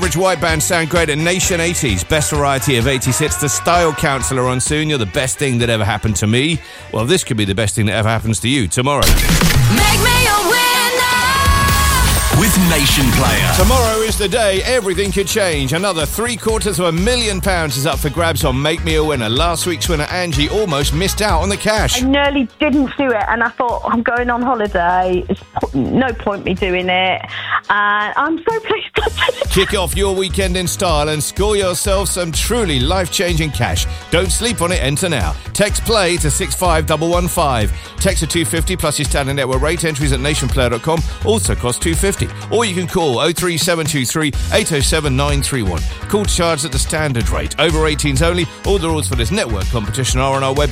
Average White Band sound great at Nation 80s. Best variety of 80s hits. The Style Counselor on soon. You're the best thing that ever happened to me. Well, this could be the best thing that ever happens to you tomorrow. Make me a winner with Nation Player. Tomorrow is the day everything could change. Another £750,000 is up for grabs on Make Me a Winner. Last week's winner, Angie, almost missed out on the cash. I nearly didn't do it, and I thought, I'm going on holiday. It's no point me doing it. And I'm so pleased I did it. Kick off your weekend in style and score yourself some truly life-changing cash. Don't sleep on it, enter now. Text PLAY to 65115. Text to 250 plus your standard network rate. Entries at nationplayer.com also cost $2.50. Or you can call 03723 807 931. Call charged at the standard rate. Over 18s only. All the rules for this network competition are on our website.